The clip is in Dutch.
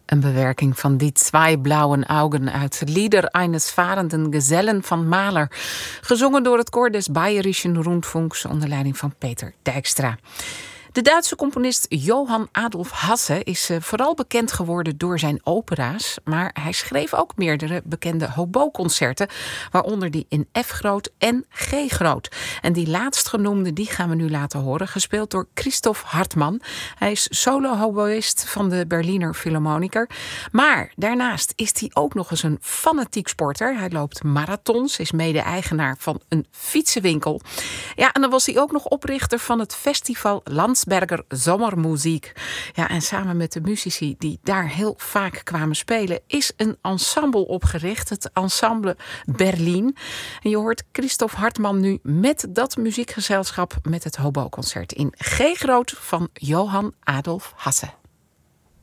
Een bewerking van Die zwei blauen Augen uit Lieder eines fahrenden Gesellen van Mahler. Gezongen door het koor des Bayerischen Rundfunks onder leiding van Peter Dijkstra. De Duitse componist Johann Adolf Hasse is vooral bekend geworden door zijn opera's. Maar hij schreef ook meerdere bekende hobo-concerten, waaronder die in F-groot en G-groot. En die laatstgenoemde die gaan we nu laten horen, gespeeld door Christoph Hartmann. Hij is solo-hoboïst van de Berliner Philharmoniker. Maar daarnaast is hij ook nog eens een fanatiek sporter. Hij loopt marathons, is mede-eigenaar van een fietsenwinkel. Ja, en dan was hij ook nog oprichter van het festival Landsberger Sommermuziek. Ja, en samen met de muzici die daar heel vaak kwamen spelen, is een ensemble opgericht, het Ensemble Berlin. En je hoort Christoph Hartmann nu met dat muziekgezelschap met het hobo-concert in G-groot van Johann Adolf Hasse.